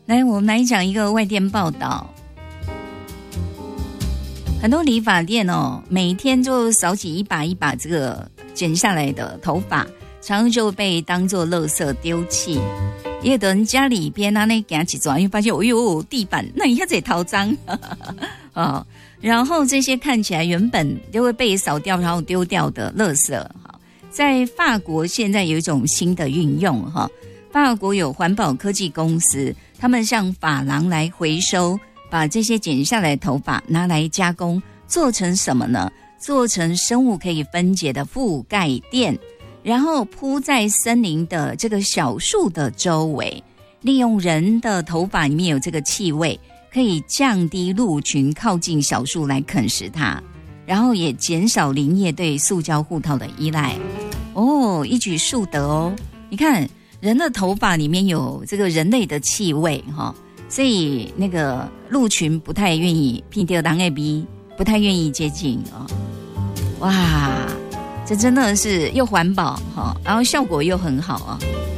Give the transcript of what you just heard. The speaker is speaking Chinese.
来，我们来讲一个外电报道。很多理发店哦，每天就扫起一把一把这个剪下来的头发，常常就被当作垃圾丢弃。也有的人家里边那给他起抓，因为发现地板那一下子也超脏哦，然后这些看起来原本就会被扫掉然后丢掉的垃圾，在法国现在有一种新的运用哈。法国有环保科技公司，他们向发廊来回收，把这些剪下来的头发拿来加工，做成什么呢？做成生物可以分解的覆盖垫，然后铺在森林的这个小树的周围，利用人的头发里面有这个气味，可以降低鹿群靠近小树来啃食它，然后也减少林业对塑胶护套的依赖。哦，一举数得哦！你看，人的头发里面有这个人类的气味哈，所以那个鹿群不太愿意pin到人的鼻，不太愿意接近哦。哇，这真的是又环保哈，然后效果又很好啊。